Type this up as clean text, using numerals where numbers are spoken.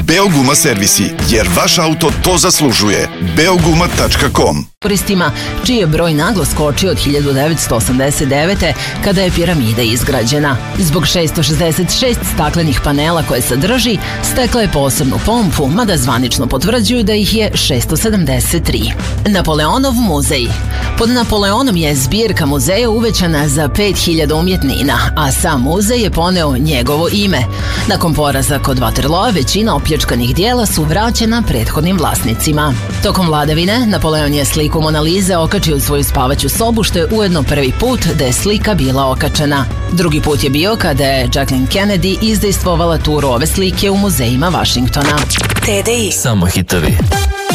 Beoguma servisi, jer vaš auto to zaslužuje. Beoguma.com. Turistima čiji je broj naglo skočio od 1989. kada je piramida izgrađena. Zbog 666 staklenih panela koje sadrži, stekla je posebnu pompu, mada zvanično potvrđuju da ih je 673. Napoleonov muzej. Pod Napoleonom je zbirka muzeja uvećana za 5000 umjetnina, a sam muzej je poneo njegovo ime. Nakon poraza kod Waterloa, većina opljačkanih dijela su vraćena prethodnim vlasnicima. Tokom vladavine, Napoleon je sliku Mona Lise okačio u svoju spavaću sobu, što je ujedno prvi put da je slika bila okačena. Drugi put je bio kada je Jacqueline Kennedy izdejstvovala turu ove slike u muzejima Vašingtona. TDI. Samo hitovi.